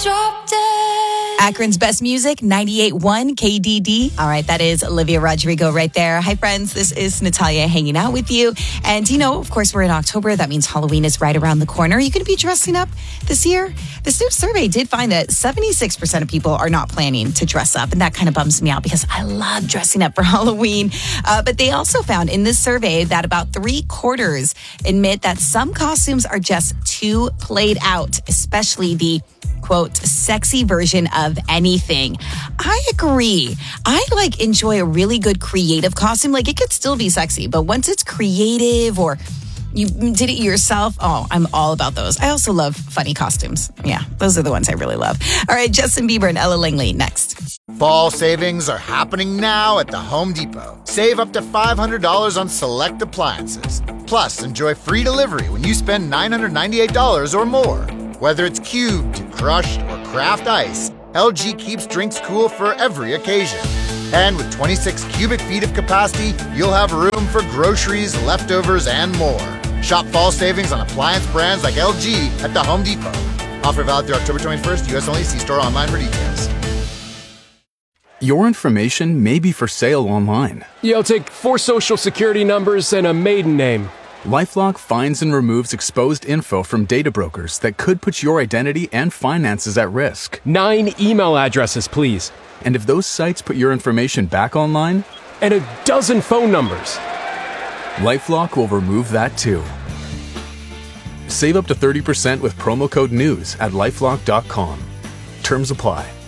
Drop dead. Akron's best music, 98.1 KDD. All right, that is Olivia Rodrigo right there. Hi, friends. This is Natalia hanging out with you. And, of course, we're in October. That means Halloween is right around the corner. Are you going to be dressing up this year? This new survey did find that 76% of people are not planning to dress up. And that kind of bums me out because I love dressing up for Halloween. But they also found in this survey that about 3/4 admit that some costumes are just too played out, especially the quote, sexy version of anything. I agree. I enjoy a really good creative costume. It could still be sexy, but once it's creative or you did it yourself, I'm all about those. I also love funny costumes. Yeah, those are the ones I really love. All right, Justin Bieber and Ella Langley next. Fall savings are happening now at the Home Depot. Save up to $500 on select appliances. Plus, enjoy free delivery when you spend $998 or more. Whether it's cubed, crushed, or craft ice, LG keeps drinks cool for every occasion. And with 26 cubic feet of capacity, you'll have room for groceries, leftovers, and more. Shop fall savings on appliance brands like LG at the Home Depot. Offer valid through October 21st, U.S. only. See store online for details. Your information may be for sale online. Yeah, I'll take 4 social security numbers and a maiden name. LifeLock finds and removes exposed info from data brokers that could put your identity and finances at risk. 9 email addresses, please. And if those sites put your information back online? And a dozen phone numbers. LifeLock will remove that too. Save up to 30% with promo code NEWS at LifeLock.com. Terms apply.